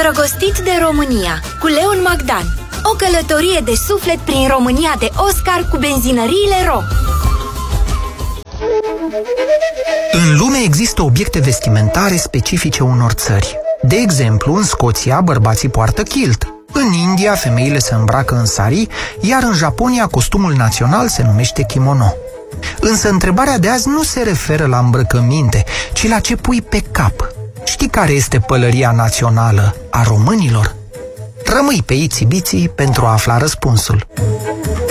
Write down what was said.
Îndrăgostit de România, cu Leon Magdan. O călătorie de suflet prin România de Oscar cu benzinăriile Ro. În lume există obiecte vestimentare specifice unor țări. De exemplu, în Scoția, bărbații poartă kilt. În India, femeile se îmbracă în sari, iar în Japonia, costumul național se numește kimono. Însă întrebarea de azi nu se referă la îmbrăcăminte, ci la ce pui pe cap. Știi care este pălăria națională a românilor? Rămâi pe Itsy Bitsy pentru a afla răspunsul.